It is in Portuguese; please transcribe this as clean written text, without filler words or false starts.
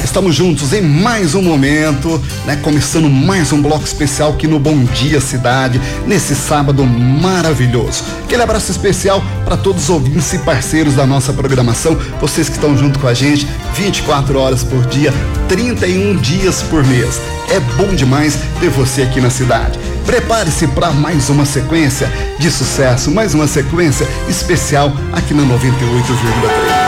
Estamos juntos em mais um momento, né? Começando mais um bloco especial aqui no Bom Dia Cidade, nesse sábado maravilhoso. Aquele abraço especial para todos os ouvintes e parceiros da nossa programação, vocês que estão junto com a gente 24 horas por dia, 31 dias por mês. É bom demais ter você aqui na cidade. Prepare-se para mais uma sequência de sucesso, mais uma sequência especial aqui na 98,3.